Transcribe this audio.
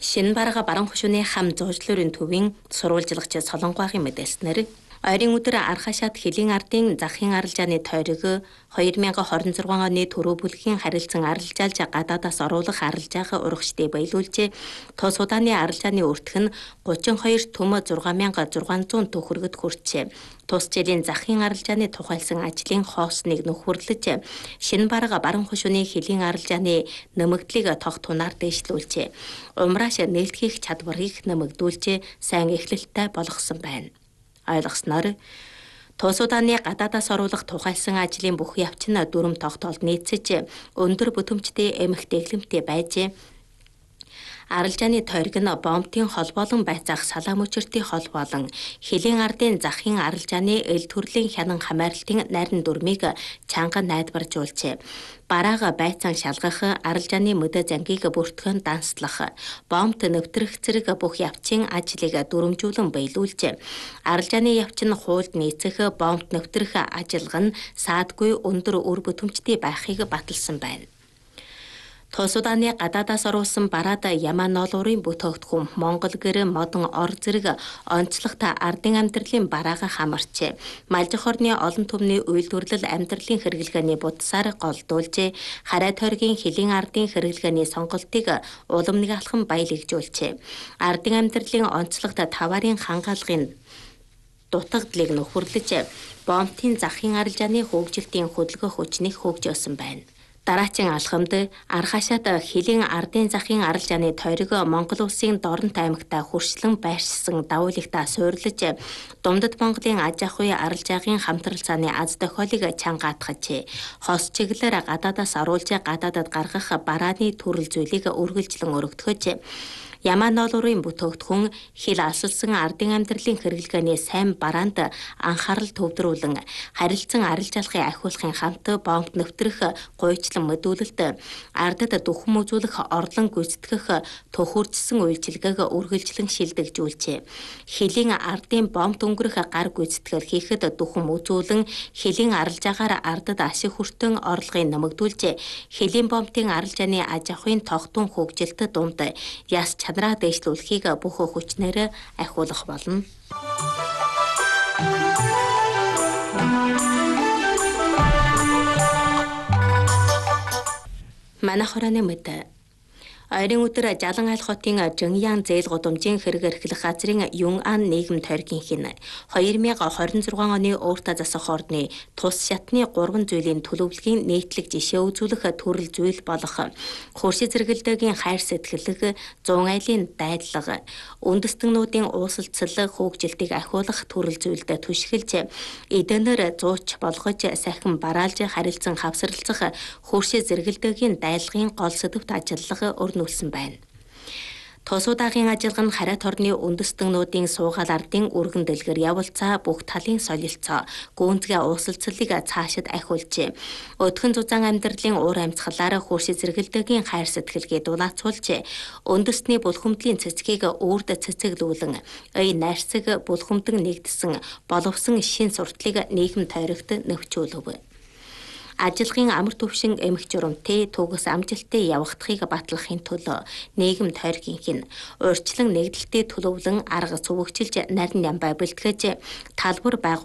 Шинэ барага баран хушууны хам зуучлуурын төвийн сурвалжлагч Солонгогийн мэдээлснээр ойрын өдөр Архашаад Хэлийн ардын захын арилжааны тойрог 2026 оны төрөө бүлгийн харилцан арилжаалж гадаадаас оруулах арилжаага урагшдээ баялуулжээ. Тус удааны арилжааны өртөх нь 32 төм 6600 төгрөгөд хүрчээ. Тус жилийн захын арилжааны тухайлсан ажлын хоосныг нөхөрлөж, шинэ барага баран хушууны Хэлийн арилжааны нэмэгдлийг тогтунаар дэвшлүүлжээ. Умрааш нээлтгэх чадварыг нэмэгдүүлж, сайн эхлэлтэй болгосон байна. Ойлгосноор тус удааны гадаадаас оруулах тухайлсан ажлын бүх явц нь дүрм тогтоолд нийцэж өндөр бүтээмжтэй эмх дэглэмтэй байж арилжааны тойрог нь бомбын хол болон байцаах салаа мөчөртийн хол болон Хэлийн ардын захын арилжааны эл төрлийн хянан хамааралтын найран дүрмийг чанга найдваржуулжээ. Бараага байцаан шалгах, арилжааны мэдээ зангийг бүртгэн данслах, бомбт нэвтрэх зэрэг бүх явцын ажлыг дүрмжүүлэн баялуулж, арилжааны явц нь хуульд нийцэх, бомбт нэвтрэх ажиллага нь саадгүй өндөр үр бүтээмжтэй байхыг баталсан байна. Тус удааны гадаадаас оруулсан бараад Ямаа ноолуурын бүтээгдэхүүн Монгол гэр модон ор зэрэг онцлогт ардын амьдралын бараага хамарчээ. Малжих орны олон түмний үйлдвэрлэл амьдралын хэрэглгээний будсаар голдуулжээ. Харай тойргийн Хэлийн ардын хэрэглгээний сонголтыг улам нэг алхам баялагжуулжээ. Ардын амьдралын онцлогт таварын хангаалгын дутагдлыг нөхөрлөж, бомбын захын арилжааны хөгжилтийн хөдөлгөөх хүчнийг хөгжүүлсэн байна. Дараачин алхамд Архашаад Хэлийн ардын захын арилжааны тойрог Монгол улсын Дорнот аймагта хүршлэн байршсан давуулагтаа суйрлаж, Думдад Монголын аж ахуйн арилжаагийн хамтрал цааны аз тохиолыг чангаатгажээ. Хос чиглэлээр гадаадаас оруулж гадаадад гаргах барааны төрөл зүйлийг үргэлжлэн өргөдгөж, Ямаа ноолуурын бүтээгдэхүүн хил асалсан ардын амьдралын хэрэглгээний сайн бараанд анхаарал төвлөрүүлэн харилцан арилжаалахыг ахиулахын хамт бомб нэвтрэх гуйчлан мэдүүлэлт, ардад дөхөн үзүүлэх орлон гүйцэтгэх төхөөрчсөн үйлчилгээг үргэлжлэн шилдэгжүүлжээ. Хэлийн ардын бомб өнгөрөх гар гүйцэтгэл хийхэд дөхөн үзүүлэн Хэлийн арилжаагаар ардад ашиг хүртэн орлогыг нэмэгдүүлж, Хэлийн бомбын арилжааны аж ахуйн тогтун хөгжилт дунд яс чадраа дэвшлүүлэхийг бүх хүчнээр ахиулах болно. Манайх хорооны мэдээ. Ойрын өдөр Жалан айл хотын Жиньян зээл гудамжийн хэрэг эрхлэх газрын Юнан нийгэм тойргийнхын 2026 оны ууртаа засах орны тус шатны 3 зүйлийн төлөвлөгийн нийтлэг жишээ үзүүлэх төрөл зүйл болох хөрши зэрэгэлдээгийн хайр сэтгэлэг, 100 айлын дайдлага, үндэстэгнүүдийн уусалцал хөгжилтийг ахиулах төрөл зүйлдэ түшгэлж, эдэнээр зууч болгож сахин бараалж харилцан хавсралцах хөрши зэрэгэлдээгийн дайлагын гол сэдвт ажиллага өрнүүлсэн байна. Тус удаагийн ажиллагаа нь харайт орны үндэстэгнүүдийн суугаал ардын өргөн дэлгэр явуулцаа бүх талын солилцоо, гүнзгий уусалцлыг цаашид ахиулжээ. Өдгөн зузаан амьдралын уур амьсгалаар хөрши зэрэгэлдээгийн хайр сэтгэлгээ дулаацуулж, үндэстний булхимдлийн цэцгийг өөрд цэцэглүүлэн, найрсаг булхимдан нэгдсэн боловсон шин суртлыг нийгэм тойрогт нэвчүүлв. Ажиллагын амар төвшин эмх журамтай төгс амжилттай явагдахыг батлахын төлөө нийгэм тойргийнх нь урьдчилан нэгдэлтэй төлөвлөн арга цөвөгчилж нарийн ямбай бэлтгэж талбар